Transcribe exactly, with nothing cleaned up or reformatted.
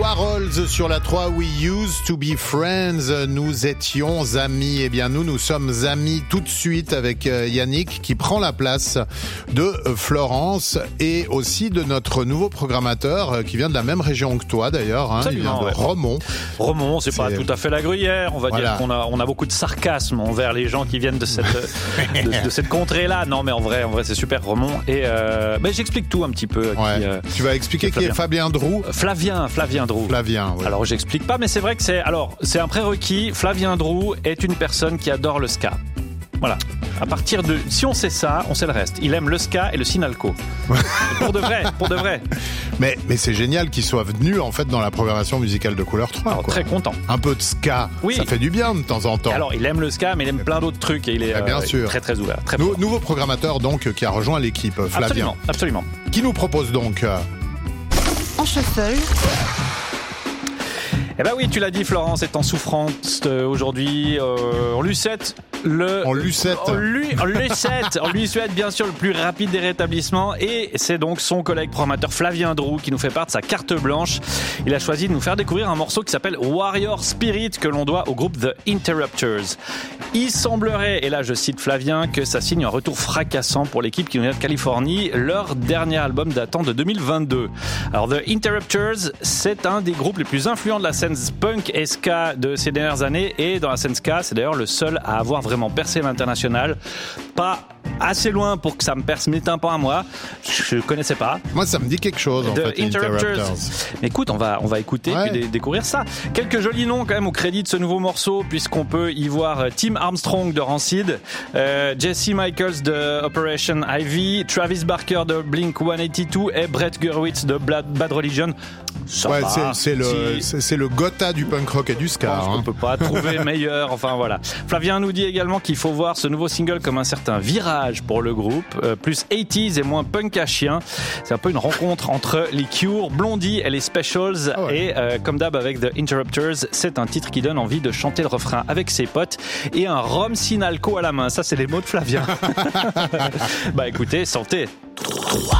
Warhols sur la trois, We used to be friends, nous étions amis. Eh bien nous, nous sommes amis tout de suite avec Yannick qui prend la place de Florence et aussi de notre nouveau programmateur qui vient de la même région que toi d'ailleurs, hein, il vient de ouais. Romont. Romont, c'est, c'est pas tout à fait la Gruyère, on va voilà. dire qu'on a, on a beaucoup de sarcasme envers les gens qui viennent de cette, de, de cette contrée-là. Non mais en vrai, en vrai c'est super Romont et euh, ben, j'explique tout un petit peu. Ouais. Qui, euh, tu vas expliquer qui est Fabien Drou. Flavien, Flavien Drou. Flavien, oui. Alors j'explique pas, mais c'est vrai que c'est, alors c'est un prérequis. Flavien Drou est une personne qui adore le ska. Voilà. À partir de, si on sait ça, on sait le reste. Il aime le ska et le sinalco. pour de vrai, pour de vrai. Mais, mais c'est génial qu'il soit venu en fait dans la programmation musicale de Couleur trois. Alors, quoi. Très content. Un peu de ska, oui. Ça fait du bien de temps en temps. Alors il aime le ska, mais il aime plein d'autres trucs et il est eh bien euh, sûr. très très ouvert. Très nou- nouveau programmateur donc qui a rejoint l'équipe, Flavien. Absolument, absolument. Qui nous propose donc euh... En shuffle. Eh ben oui, tu l'as dit, Florence est en souffrance euh, aujourd'hui. Euh, on lui souhaite le. On lui souhaite. On lui, on lui souhaite. On lui souhaite bien sûr le plus rapide des rétablissements. Et c'est donc son collègue programmateur Flavien Drou qui nous fait part de sa carte blanche. Il a choisi de nous faire découvrir un morceau qui s'appelle Warrior Spirit que l'on doit au groupe The Interrupters. Il semblerait, et là je cite Flavien, que ça signe un retour fracassant pour l'équipe qui nous vient de Californie, leur dernier album datant de deux mille vingt-deux. Alors The Interrupters, c'est un des groupes les plus influents de la scène punk et ska de ces dernières années, et dans la scène ska, c'est d'ailleurs le seul à avoir vraiment percé l'international. Pas assez loin pour que ça me perce mes tympans à moi. Je connaissais pas. Moi, ça me dit quelque chose, en The fait, Interrupters. Interrupters. Mais écoute, on va, on va écouter ouais. et d- découvrir ça. Quelques jolis noms quand même au crédit de ce nouveau morceau, puisqu'on peut y voir Tim Armstrong de Rancid, euh, Jesse Michaels de Operation Ivy, Travis Barker de Blink one eighty-two et Brett Gurewitz de Bad, Bad Religion. Ça ouais, va. c'est, c'est, le, Si... c'est, c'est le Gotha du punk rock et du ska. Je pense hein. qu'on peut pas trouver meilleur. Enfin voilà. Flavien nous dit également qu'il faut voir ce nouveau single comme un certain virage pour le groupe, euh, plus quatre-vingt et moins punk à chien. C'est un peu une rencontre entre les Cure, Blondie et les Specials. Ah ouais. Et euh, comme d'hab avec The Interrupters, c'est un titre qui donne envie de chanter le refrain avec ses potes et un rhum sinalco à la main. Ça, c'est les mots de Flavien. Bah écoutez, santé.